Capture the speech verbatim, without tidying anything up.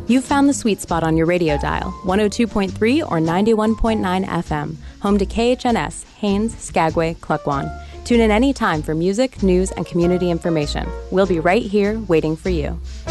You've found the sweet spot on your radio dial, one oh two point three or ninety-one point nine F M, home to K H N S, Haines, Skagway, Klukwan. Tune in anytime for music, news, and community information. We'll be right here waiting for you.